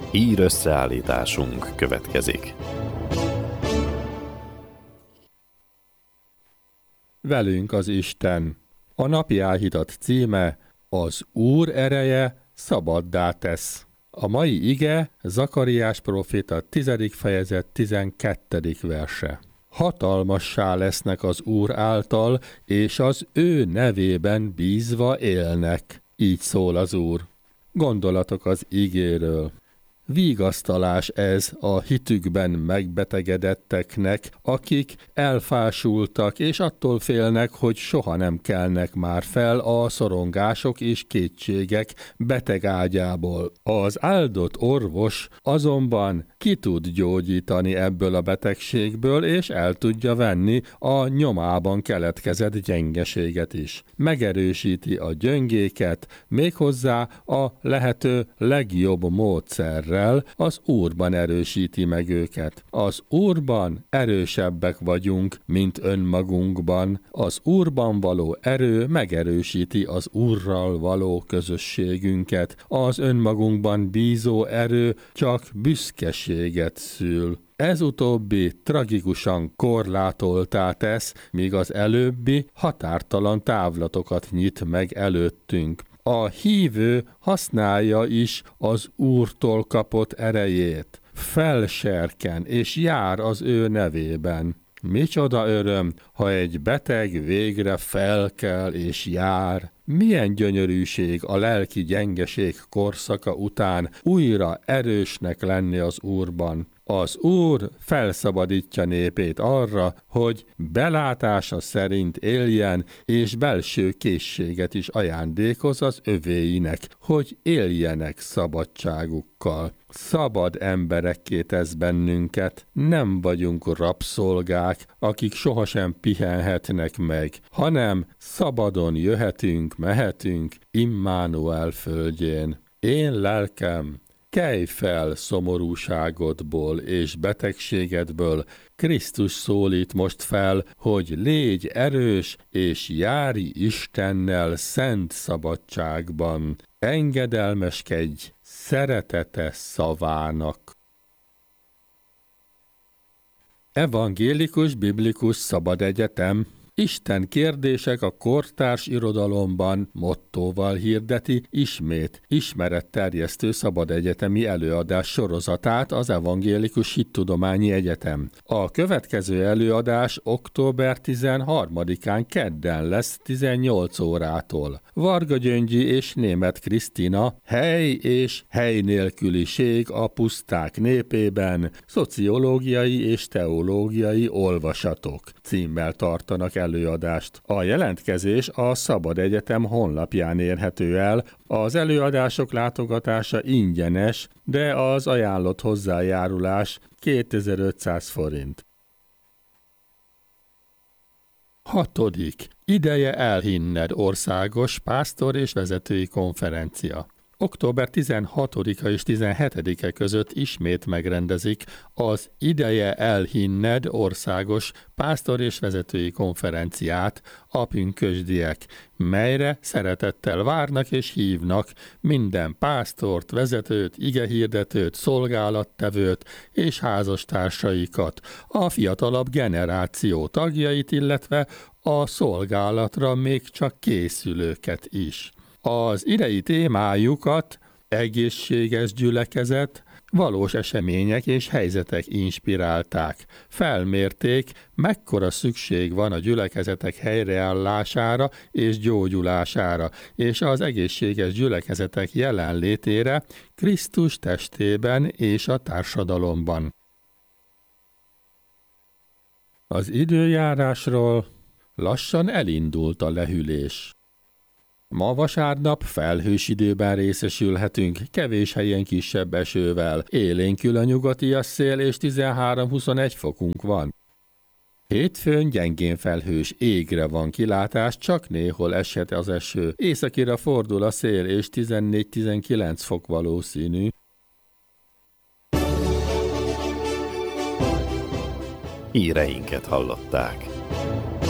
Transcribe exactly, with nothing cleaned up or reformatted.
Hír összeállításunk következik. Velünk az Isten. A napi áhítat címe: Az Úr ereje szabaddá tesz. A mai ige Zakariás próféta tizedik fejezet tizenkettedik verse. Hatalmassá lesznek az Úr által, és az ő nevében bízva élnek. Így szól az Úr. Gondolatok az igéről. Vigasztalás ez a hitükben megbetegedetteknek, akik elfásultak és attól félnek, hogy soha nem kelnek már fel a szorongások és kétségek betegágyából. Az áldott orvos azonban ki tud gyógyítani ebből a betegségből, és el tudja venni a nyomában keletkezett gyengeséget is. Megerősíti a gyöngéket, méghozzá a lehető legjobb módszerrel. Az Úrban erősíti meg őket. Az Úrban erősebbek vagyunk, mint önmagunkban. Az Úrban való erő megerősíti az Úrral való közösségünket. Az önmagunkban bízó erő csak büszkeséget szül. Ez utóbbi tragikusan korlátoltá tesz, míg az előbbi határtalan távlatokat nyit meg előttünk. A hívő használja is az Úrtól kapott erejét, felserken és jár az ő nevében. Micsoda öröm, ha egy beteg végre felkel és jár. Milyen gyönyörűség a lelki gyengeség korszaka után újra erősnek lenni az Úrban. Az Úr felszabadítja népét arra, hogy belátása szerint éljen, és belső készséget is ajándékoz az övéinek, hogy éljenek szabadságukkal. Szabad emberekké tesz bennünket, nem vagyunk rabszolgák, akik sohasem pihenhetnek meg, hanem szabadon jöhetünk, mehetünk Immanuel földjén. Én lelkem, kelj fel szomorúságodból és betegségedből, Krisztus szólít most fel, hogy légy erős és járj Istennel szent szabadságban. Engedelmeskedj szeretete szavának. Evangélikus Biblikus Szabad Egyetem Isten kérdések a kortárs irodalomban mottóval hirdeti ismét ismeretterjesztő szabadegyetemi előadás sorozatát az Evangélikus Hittudományi Egyetem. A következő előadás október tizenharmadikán kedden lesz tizennyolc órától. Varga Gyöngyi és Németh Krisztina Hely és hely nélküliség a puszták népében, szociológiai és teológiai olvasatok címmel tartanak előadást. A jelentkezés a Szabad Egyetem honlapján érhető el, az előadások látogatása ingyenes, de az ajánlott hozzájárulás kétezer-ötszáz forint. Hatodik. Ideje elhinned országos pásztor és vezetői konferencia. október tizenhatodika és tizenhetedike között ismét megrendezik az Ideje elhinned országos pásztor és vezetői konferenciát a pünkösdiek, melyre szeretettel várnak és hívnak minden pásztort, vezetőt, igehirdetőt, szolgálattevőt és házastársaikat, a fiatalabb generáció tagjait, illetve a szolgálatra még csak készülőket is. Az idei témájukat egészséges gyülekezet, valós események és helyzetek inspirálták. Felmérték, mekkora szükség van a gyülekezetek helyreállására és gyógyulására, és az egészséges gyülekezetek jelenlétére Krisztus testében és a társadalomban. Az időjárásról lassan elindult a lehűlés. Ma vasárnap felhős időben részesülhetünk, kevés helyen kisebb esővel, élénkül a nyugatias szél és tizenhárom-huszonegy fokunk van. Hétfőn gyengén felhős égre van kilátás, csak néhol eshet az eső, északira fordul a szél és tizennégy-tizenkilenc fok valószínű. Híreinket hallották.